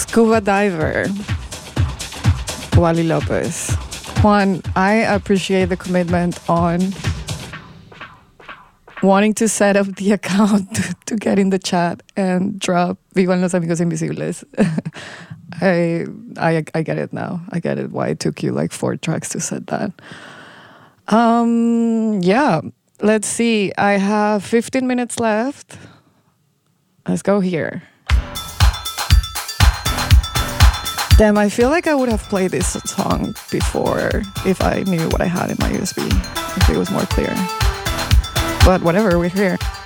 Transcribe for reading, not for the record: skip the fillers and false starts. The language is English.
Scuba Diver, Wally Lopez. Juan, I appreciate the commitment on wanting to set up the account to get in the chat and drop Vivan los Amigos Invisibles. I get it now. I get it why it took you like 4 tracks to set that. Yeah, let's see. I have 15 minutes left. Let's go here. Damn, I feel like I would have played this song before if I knew what I had in my USB, if it was more clear. But whatever, we're here.